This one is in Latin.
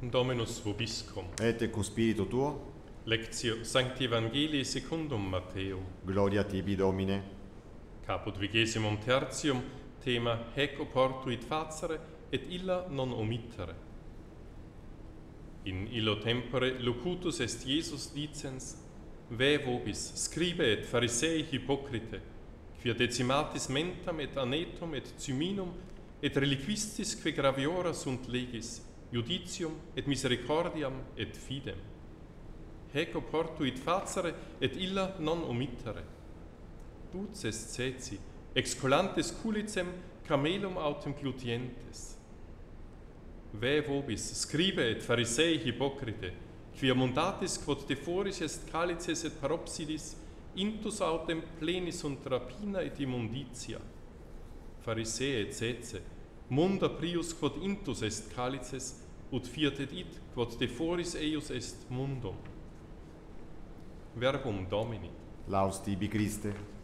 Dominus vobiscum. Et cum spiritu tuo, Lectio Sancti Evangelii secundum Matteum. gloria tibi Domine. Caput 23, tema Haec oportuit facere et illa non omittere. In illo tempore locutus est Iesus dicens: Vae vobis, scribe et Pharisei hypocrite, quia decimatis mentam et anetum et cyminum et reliquistisque graviora sunt legis, judicium et misericordiam et fidem. Haec oportuit facere et illa non omittere. Dux est ceci, excolantes culicem camelum autem glutientes. Vae vobis, scribe et Pharisei hypocrite, quia mundatis quod de foris est calices et paropsidis, intus autem pleni sunt rapina et immunditia. Pharisee et cece, munda prius quod intus est calices, ut fiat et id quod de foris eius est mundum. Verbum Domini. Laus tibi Christe.